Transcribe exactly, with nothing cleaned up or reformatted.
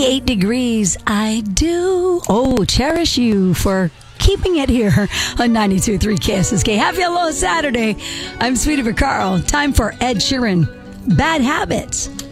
fifty-eight degrees. I do. Oh, cherish you for keeping it here on ninety-two point three K S S K. Happy Hello Saturday. I'm Sweetie Carl. Time for Ed Sheeran. Bad Habits.